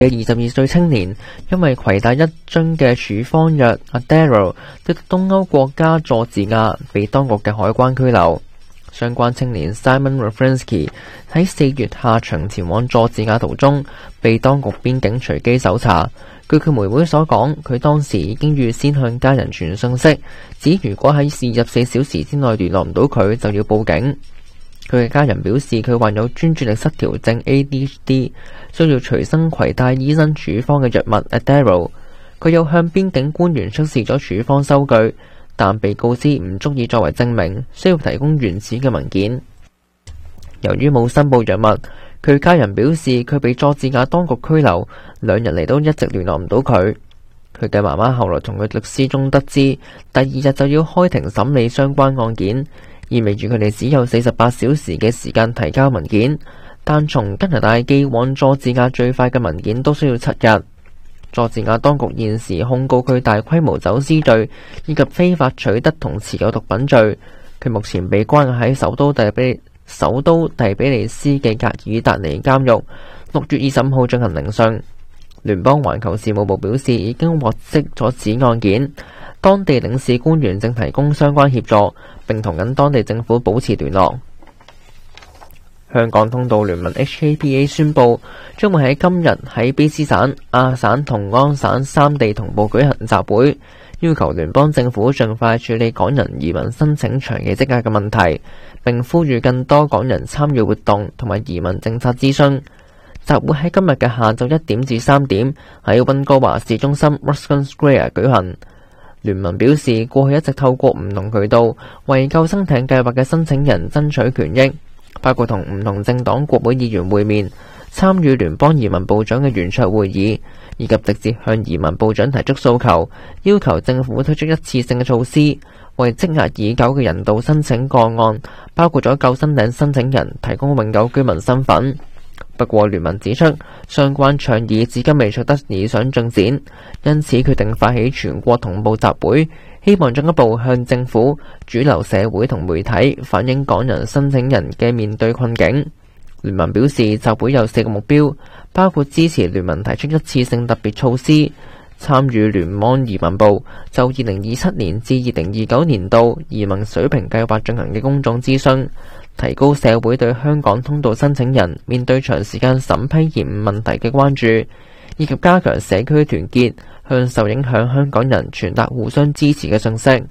嘅22歲青年，因為攜帶一樽嘅處方藥 Adderall 到東歐國家佐治亞，被當局嘅海關拘留。相關青年 Simon Rafransky 喺4月下旬前往佐治亞途中，被當局邊境隨機搜查。據佢妹妹所講，佢當時已經預先向家人傳信息，指如果喺24小時之內聯絡唔到佢，就要報警。佢嘅家人表示，佢患有專注力失調症 ADHD， 需要隨身攜帶醫生處方嘅藥物 Adderall。佢又向邊境官員出示咗處方收據，但被告知唔足以作為證明，需要提供原始嘅文件。由於冇申報藥物，佢家人表示佢被佐治亞當局拘留，2日嚟都一直聯絡唔到佢。佢嘅媽媽後來從佢律師中得知，第2日就要開庭審理相關案件，意味住佢哋只有48小時嘅時間提交文件，但從加拿大寄往佐治亞最快嘅文件都需要7日。佐治亞當局現時控告佢大規模走私罪以及非法取得同持有毒品罪。佢目前被關喺首都第比利斯嘅格爾達尼監獄，6月25號進行聆訊。聯邦環球事務部表示已經獲悉咗此案件，當地領事官員正提供相關協助，並同緊當地政府保持聯絡。香港通道聯盟 HKPA 宣布，將會喺今日喺卑詩省、亞省同安省3地同步舉行集會，要求聯邦政府盡快處理港人移民申請長期積壓嘅問題，並呼籲更多港人參與活動同埋移民政策諮詢。集會喺今日嘅下晝1點至3點喺溫哥華市中心 Ruskin Square 舉行。聯盟表示，過去一直透過唔同渠道為救生艇計劃嘅申請人爭取權益，包括同唔同政黨國會議員會面、參與聯邦移民部長嘅圓桌會議，以及直接向移民部長提出訴求，要求政府推出一次性嘅措施，為積壓已久嘅人道申請個案，包括咗救生艇申請人提供永久居民身份。不過聯盟指出，相關倡議至今未取得理想進展，因此決定發起全國同步集會，希望進一步向政府、主流社會同媒體反映港人申請人嘅面對困境。聯盟表示，集會有4個目標，包括支持聯盟提出一次性特別措施，參與聯邦移民部就2027年至2029年度移民水平計劃進行嘅公眾諮詢，提高社會對香港通道申請人面對長時間審批延誤問題嘅關注，以及加強社區團結，向受影響香港人傳達互相支持嘅信息。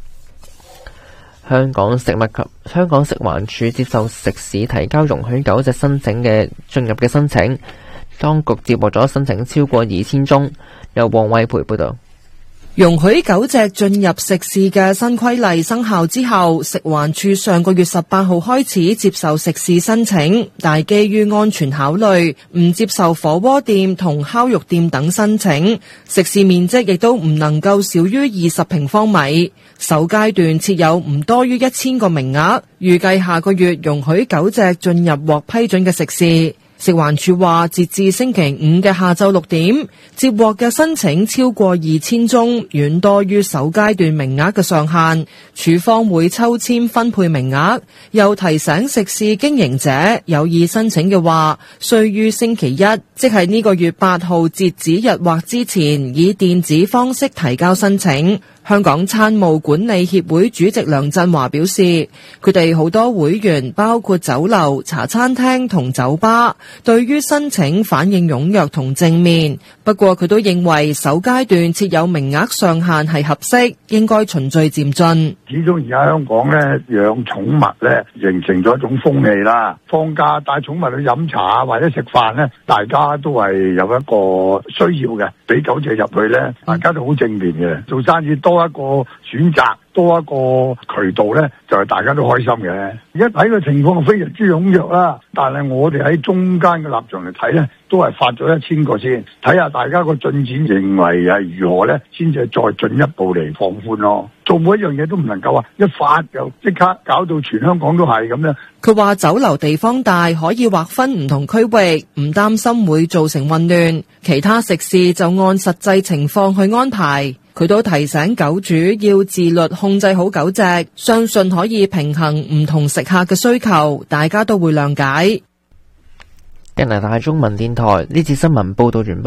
香港食環署接受食肆提交容許狗隻申請嘅進入嘅申請，當局接獲咗申請超過2000宗。由黃偉培報道。 容許狗隻進入食肆嘅新規例生效之後，食環署上個月18號開始接受食肆申請，但基於安全考慮，唔接受火鍋店同烤肉店等申請。食肆面積亦都唔能夠少於20平方米。首階段設有唔多於1000個名額，預計下個月容許狗隻進入獲批准嘅食肆。食環署話，截至星期5嘅下晝6點，接獲嘅申請超過2000宗，遠多於首階段名額嘅上限。署方會抽籤分配名額，又提醒食肆經營者有意申請嘅話，須於星期1，即係呢個月8號截止日或之前，以電子方式提交申請。香港餐務管理協會主席梁振華表示，佢哋好多會員包括酒樓、茶餐廳同酒吧，對於申請反應踴躍同正面。不過佢都認為首階段設有名額上限係合適，應該循序漸進。 始終而家香港咧養寵物咧形成咗一種風氣啦，放假帶寵物去飲茶或者食飯咧，大家都係有一個需要嘅，俾狗隻入去咧，大家都好正面嘅，做生意多一個選擇，多一個渠道咧，就係大家都開心嘅。而家睇個情況非常之踴躍啦，但係我哋喺中間嘅立場嚟睇咧，都係發咗1000個先，睇下大家個進展認為係如何咧，先至再進一步嚟放寬咯。做每一樣嘢都唔能夠話一發就即刻搞到全香港都係咁樣。 佢話酒樓地方大，可以劃分唔同區域，唔擔心會造成混亂。其他食肆就按實際情況去安排。佢都提醒狗主要自律控制好狗隻，相信可以平衡唔同食客嘅需求，大家都會諒解。 加拿大中文電台呢次新聞報道完畢。